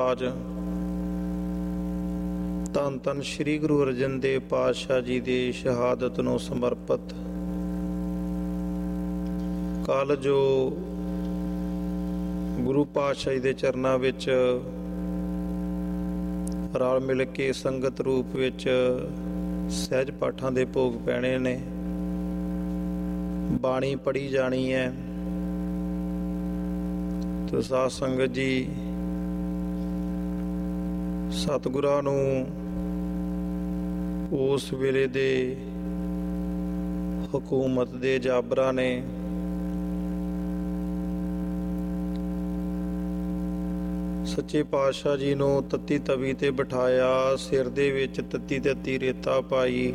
ਅੱਜ ਧੰਨ ਧੰਨ ਸ਼੍ਰੀ ਗੁਰੂ ਅਰਜਨ ਦੇਵ ਪਾਤਸ਼ਾਹ ਜੀ ਦੀ ਸ਼ਹਾਦਤ ਨੂੰ ਸਮਰਪਿਤ ਕੱਲ ਜੋ ਗੁਰੂ ਪਾਤਸ਼ਾਹ ਜੀ ਦੇ ਚਰਨਾਂ ਵਿੱਚ ਰਲ ਮਿਲ ਕੇ ਸੰਗਤ ਰੂਪ ਵਿੱਚ ਸਹਿਜ ਪਾਠਾਂ ਦੇ ਭੋਗ ਪੈਣੇ ਨੇ, ਬਾਣੀ ਪੜ੍ਹੀ ਜਾਣੀ ਹੈ। ਤੇ ਸਾਧ ਸੰਗਤ ਜੀ ਸਤਿਗੁਰਾਂ ਨੂੰ ਉਸ ਵੇਲੇ ਦੇ ਹਕੂਮਤ ਦੇ ਜਾਬਰਾਂ ਨੇ ਸੱਚੇ ਪਾਤਸ਼ਾਹ ਜੀ ਨੂੰ ਤੱਤੀ ਤਵੀ ਤੇ ਬਿਠਾਇਆ, ਸਿਰ ਦੇ ਵਿੱਚ ਤੱਤੀ ਤੱਤੀ ਰੇਤਾ ਪਾਈ,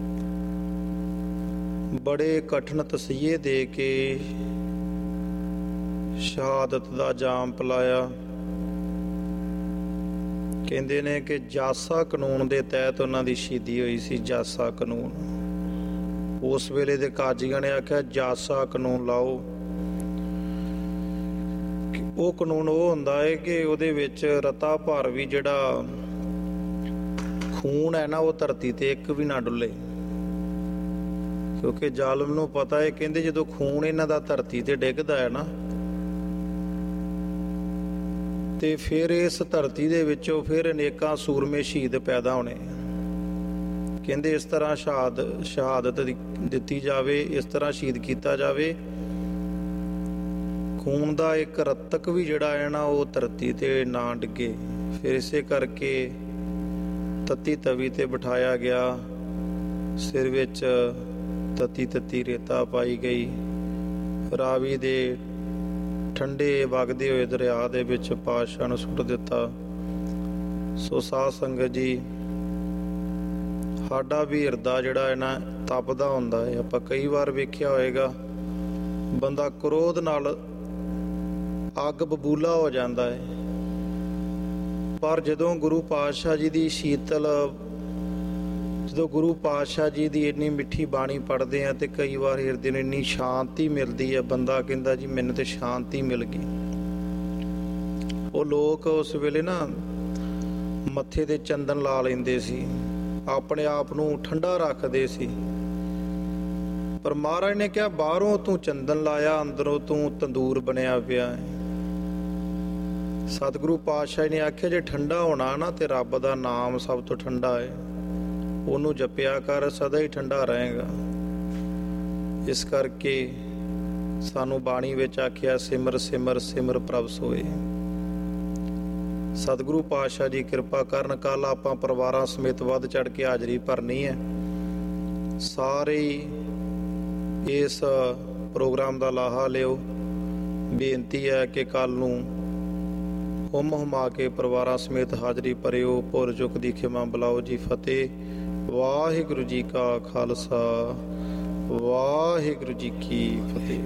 ਬੜੇ ਕਠਿਨ ਤਸੀਹੇ ਦੇ ਕੇ ਸ਼ਹਾਦਤ ਦਾ ਜਾਮ ਪਿਲਾਇਆ। ਕਹਿੰਦੇ ਨੇ ਕਿ ਜਾਸਾ ਕਾਨੂੰਨ ਦੇ ਤਹਿਤ ਉਹਨਾਂ ਦੀ ਸ਼ਹੀਦੀ ਹੋਈ ਸੀ। ਜਾਸਾ ਕਾਨੂੰਨ, ਉਸ ਵੇਲੇ ਦੇ ਕਾਜ਼ੀਆਂ ਨੇ ਆਖਿਆ ਜਾਸਾ ਕਾਨੂੰਨ ਲਾਓ। ਉਹ ਕਾਨੂੰਨ ਉਹ ਹੁੰਦਾ ਹੈ ਕਿ ਉਹਦੇ ਵਿੱਚ ਰਤਾ ਭਰ ਵੀ ਜਿਹੜਾ ਖੂਨ ਹੈ ਨਾ, ਉਹ ਧਰਤੀ ਤੇ ਇੱਕ ਵੀ ਨਾ ਡੁੱਲੇ, ਕਿਉਂਕਿ ਜ਼ਾਲਮ ਨੂੰ ਪਤਾ ਹੈ, ਕਹਿੰਦੇ ਜਦੋਂ ਖੂਨ ਇਹਨਾਂ ਦਾ ਧਰਤੀ ਤੇ ਡਿੱਗਦਾ ਹੈ ਨਾ, ਤੇ ਫਿਰ ਇਸ ਧਰਤੀ ਦੇ ਵਿੱਚੋਂ ਫਿਰ ਅਨੇਕਾਂ ਸੂਰਮੇ ਸ਼ਹੀਦ ਪੈਦਾ ਹੋਣੇ। ਕਹਿੰਦੇ ਇਸ ਤਰ੍ਹਾਂ ਸ਼ਹਾਦਤ ਦਿੱਤੀ ਜਾਵੇ, ਇਸ ਤਰ੍ਹਾਂ ਸ਼ਹੀਦ ਕੀਤਾ ਜਾਵੇ, ਖੂਨ ਦਾ ਇੱਕ ਰੱਤਕ ਵੀ ਜਿਹੜਾ ਹੈ ਨਾ ਉਹ ਧਰਤੀ ਤੇ ਨਾ ਡਿੱਗੇ। ਫਿਰ ਇਸੇ ਕਰਕੇ ਤੱਤੀ ਤਵੀ ਤੇ ਬਿਠਾਇਆ ਗਿਆ, ਸਿਰ ਵਿੱਚ ਤੱਤੀ ਤੱਤੀ ਰੇਤਾ ਪਾਈ ਗਈ, ਰਾਵੀ ਦੇ ਠੰਡੇ ਵਗਦੇ ਹੋਏ ਦਰਿਆ ਦੇ ਵਿੱਚ ਪਾਤਸ਼ਾਹ ਨੂੰ ਸੁੱਟ ਦਿੱਤਾ। ਸੋ ਸਾਧ ਸੰਗਤ ਜੀ, ਸਾਡਾ ਵੀ ਹਿਰਦਾ ਜਿਹੜਾ ਹੈ ਨਾ ਤਪਦਾ ਹੁੰਦਾ ਹੈ। ਆਪਾਂ ਕਈ ਵਾਰ ਵੇਖਿਆ ਹੋਏਗਾ, ਬੰਦਾ ਕ੍ਰੋਧ ਨਾਲ ਅੱਗ ਬਬੂਲਾ ਹੋ ਜਾਂਦਾ ਹੈ, ਪਰ ਜਦੋਂ ਗੁਰੂ ਪਾਤਸ਼ਾਹ ਜੀ ਦੀ ਜਦੋਂ ਗੁਰੂ ਪਾਤਸ਼ਾਹ ਜੀ ਦੀ ਇੰਨੀ ਮਿੱਠੀ ਬਾਣੀ ਪੜ੍ਹਦੇ ਆ ਤੇ ਕਈ ਵਾਰ ਹਿਰਦੇ ਨੂੰ ਇੰਨੀ ਸ਼ਾਂਤੀ ਮਿਲਦੀ ਹੈ, ਬੰਦਾ ਕਹਿੰਦਾ ਜੀ ਮੈਨੂੰ ਤੇ ਸ਼ਾਂਤੀ ਮਿਲ ਗਈ। ਉਹ ਲੋਕ ਉਸ ਵੇਲੇ ਨਾ ਮੱਥੇ ਤੇ ਚੰਦਨ ਲਾ ਲੈਂਦੇ ਸੀ, ਆਪਣੇ ਆਪ ਨੂੰ ਠੰਡਾ ਰੱਖਦੇ ਸੀ, ਪਰ ਮਹਾਰਾਜ ਨੇ ਕਿਹਾ ਬਾਹਰੋਂ ਤੂੰ ਚੰਦਨ ਲਾਇਆ, ਅੰਦਰੋਂ ਤੂੰ ਤੰਦੂਰ ਬਣਿਆ ਪਿਆ ਹੈ। ਸਤਿਗੁਰੂ ਪਾਤਸ਼ਾਹ ਨੇ ਆਖਿਆ ਜੇ ਠੰਡਾ ਹੋਣਾ ਨਾ ਤੇ ਰੱਬ ਦਾ ਨਾਮ ਸਭ ਤੋਂ ਠੰਡਾ ਹੈ, ਉਹਨੂੰ ਜਪਿਆ ਕਰ, ਸਦਾ ਹੀ ਠੰਡਾ ਰਹੇਗਾ। ਇਸ ਕਰਕੇ ਸਾਨੂੰ ਬਾਣੀ ਵਿੱਚ ਆਖਿਆ ਸਿਮਰ ਸਿਮਰ ਸਿਮਰ ਪ੍ਰਭ ਸੋਏ। ਸਤਿਗੁਰੂ ਪਾਤਸ਼ਾਹ ਜੀ ਕਿਰਪਾ ਕਰਨ, ਕੱਲ ਆਪਾਂ ਪਰਿਵਾਰਾਂ ਸਮੇਤ ਵੱਧ ਚੜ ਕੇ ਹਾਜ਼ਰੀ ਭਰਨੀ ਹੈ। ਸਾਰੇ ਇਸ ਪ੍ਰੋਗਰਾਮ ਦਾ ਲਾਹਾ ਲਿਓ। ਬੇਨਤੀ ਹੈ ਕਿ ਕੱਲ ਨੂੰ ਹੁਮ ਹੁਮਾ ਕੇ ਪਰਿਵਾਰਾਂ ਸਮੇਤ ਹਾਜ਼ਰੀ ਭਰਿਓ। ਭੁੱਲ ਚੁੱਕ ਦੀ ਖਿਮਾ ਬੁਲਾਓ ਜੀ। ਫਤਿਹ। ਵਾਹਿਗੁਰੂ ਜੀ ਕਾ ਖਾਲਸਾ, ਵਾਹਿਗੁਰੂ ਜੀ ਕੀ ਫਤਿਹ।